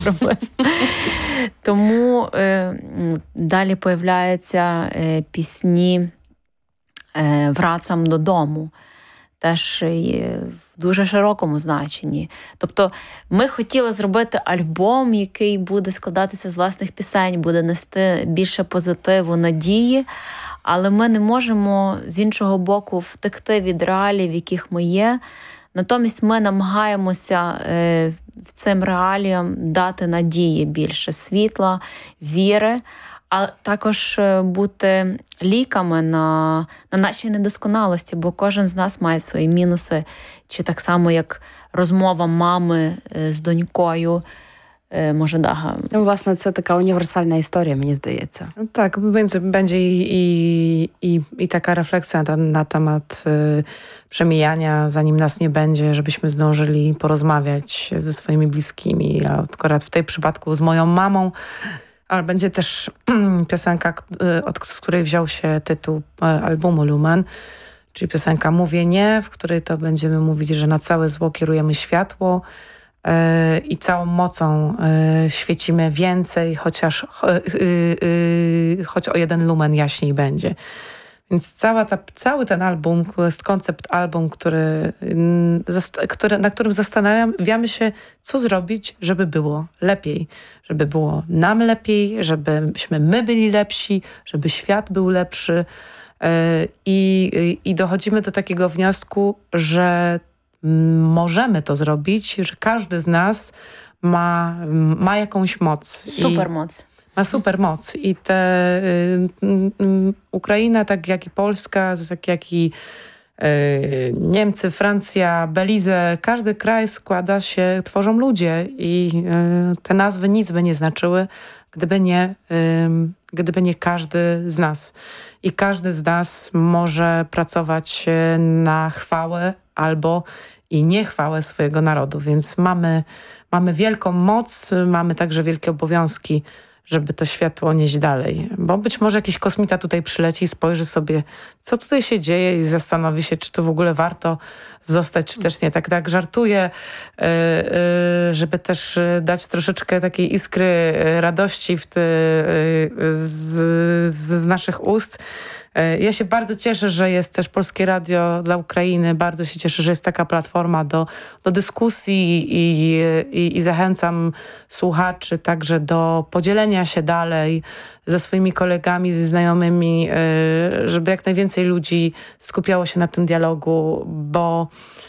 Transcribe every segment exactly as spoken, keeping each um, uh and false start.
приблизно. Тому е, далі появляються е, пісні е, «Врацам додому». Теж в дуже широкому значенні. Тобто ми хотіли зробити альбом, який буде складатися з власних пісень, буде нести більше позитиву, надії, але ми не можемо з іншого боку втекти від реалій, в яких ми є. Натомість ми намагаємося е, цим реаліям дати надії більше, світла, віри, а також бути ліками на, на наші недосконалості, бо кожен з нас має свої мінуси, чи так само, як розмова мами з донькою. Może Dacha. No właśnie, to taka uniwersalna historia, mnie zdaje. Tak, będzie, będzie i, i, i, i taka refleksja na, na temat y, przemijania, zanim nas nie będzie, żebyśmy zdążyli porozmawiać ze swoimi bliskimi. Ja akurat w tej przypadku z moją mamą, ale będzie też piosenka, od z której wziął się tytuł albumu Lumen, czyli piosenka Mówię nie, w której to będziemy mówić, że na całe zło kierujemy światło yy, i całą mocą yy, świecimy więcej, chociaż yy, yy, choć o jeden lumen jaśniej będzie. Więc cała ta, cały ten album, to jest koncept album, który, który, na którym zastanawiamy się, co zrobić, żeby było lepiej. Żeby było nam lepiej, żebyśmy my byli lepsi, żeby świat był lepszy. I, i dochodzimy do takiego wniosku, że możemy to zrobić, że każdy z nas ma, ma jakąś moc. Super moc. Ma super moc i te y, y, Ukraina, tak jak i Polska, tak jak i y, Niemcy, Francja, Belize, każdy kraj składa się, tworzą ludzie i y, te nazwy nic by nie znaczyły, gdyby nie, y, gdyby nie każdy z nas. I każdy z nas może pracować na chwałę albo i niechwałę swojego narodu, więc mamy, mamy wielką moc, mamy także wielkie obowiązki, żeby to światło nieść dalej. Bo być może jakiś kosmita tutaj przyleci, spojrzy sobie, co tutaj się dzieje i zastanowi się, czy to w ogóle warto zostać, czy też nie. Tak, tak żartuję, żeby też dać troszeczkę takiej iskry radości w te, z, z naszych ust. Ja się bardzo cieszę, że jest też Polskie Radio dla Ukrainy. Bardzo się cieszę, że jest taka platforma do, do dyskusji i, i, i zachęcam słuchaczy także do podzielenia się dalej ze swoimi kolegami, ze znajomymi, żeby jak najwięcej ludzi skupiało się na tym dialogu, bo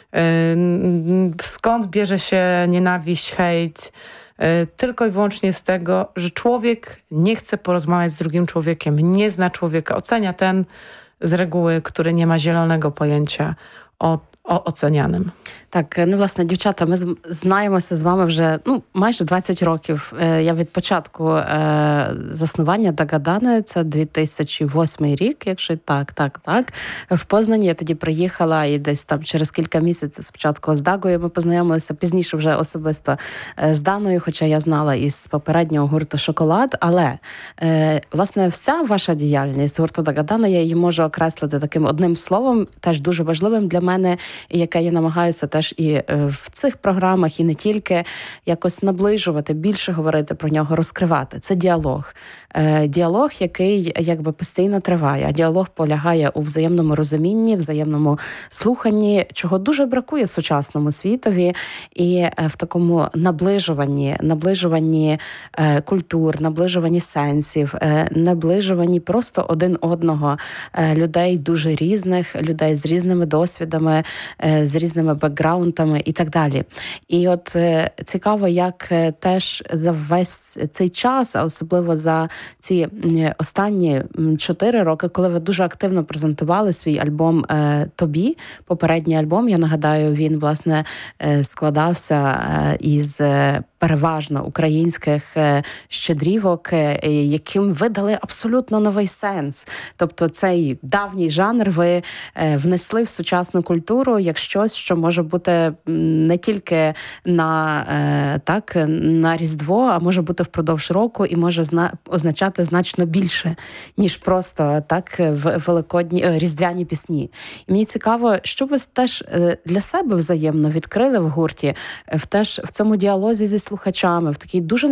skąd bierze się nienawiść, hejt? Tylko i wyłącznie z tego, że człowiek nie chce porozmawiać z drugim człowiekiem, nie zna człowieka, ocenia ten z reguły, który nie ma zielonego pojęcia o, o ocenianym. Так, ну, власне, дівчата, ми знаємося з вами вже ну, майже двадцять років. Я від початку е, заснування Дагадани, це дві тисячі восьмий рік, якщо так, так, так. В Познані я тоді приїхала і десь там через кілька місяців спочатку з Дагою ми познайомилися, пізніше вже особисто з Даною, хоча я знала із попереднього гурту «Шоколад». Але, е, власне, вся ваша діяльність гурту Дагадана, я її можу окреслити таким одним словом, теж дуже важливим для мене, і яке я намагаюся теж і в цих програмах, і не тільки, якось наближувати, більше говорити про нього, розкривати. Це діалог. Діалог, який якби постійно триває. А діалог полягає у взаємному розумінні, взаємному слуханні, чого дуже бракує сучасному світові. І в такому наближуванні, наближуванні культур, наближуванні сенсів, наближуванні просто один одного людей дуже різних, людей з різними досвідами, з різними бекграундами і так далі. І от е, цікаво, як е, теж за весь цей час, а особливо за ці е, останні чотири роки, коли ви дуже активно презентували свій альбом е, «Тобі», попередній альбом, я нагадаю, він, власне, е, складався е, із е, переважно українських е, щедрівок, е, яким ви дали абсолютно новий сенс. Тобто цей давній жанр ви е, внесли в сучасну культуру, щиро, як щось, що може бути не тільки на, так, на Різдво, а може бути впродовж року і може зна... означати значно більше, ніж просто так великодні, різдвяні пісні. І мені цікаво, що ви теж для себе взаємно відкрили в гурті, в теж в цьому діалозі зі слухачами, в такій дуже